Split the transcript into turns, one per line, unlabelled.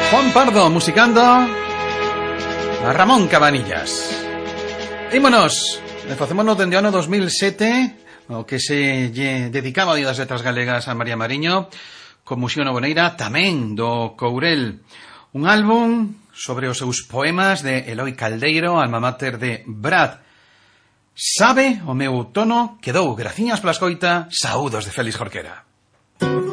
Juan Pardo musicando a Ramón Cabanillas. Ímonos, facémonos dende o ano 2007, o que se dedicaba a Día das Letras Galegas a María Mariño, con Muxión Boneira, tamén do Courel. Un álbum sobre os seus poemas de Eloi Caldeiro, alma mater de Brad. Sabe o meu tono, quedou, graciñas pola escoita, saúdos de Félix Jorquera.